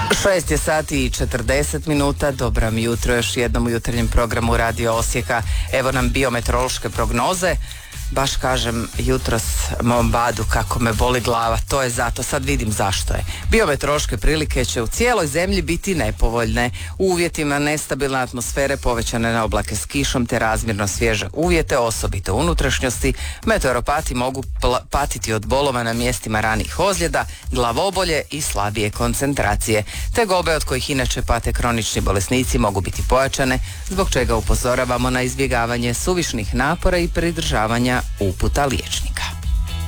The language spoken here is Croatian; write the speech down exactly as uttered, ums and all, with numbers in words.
šest je sati i četrdeset minuta, dobro mi jutro još jednom u jutarnjem programu Radio Osijeka. Evo nam biometeorološke prognoze. Baš kažem jutros mom Badu kako me boli glava, to je zato, sad vidim zašto je. Biometeorološke prilike će u cijeloj zemlji biti nepovoljne. U uvjetima nestabilne atmosfere, povećane na oblake s kišom te razmjerno svježe uvjete, osobito u unutrašnjosti, meteoropati mogu pl- patiti od bolova na mjestima ranijih ozljeda, glavobolje i slabije koncentracije. Tegobe od kojih inače pate kronični bolesnici mogu biti pojačane, zbog čega upozoravamo na izbjegavanje suvišnih napora i pridržavanja uputa liječnika.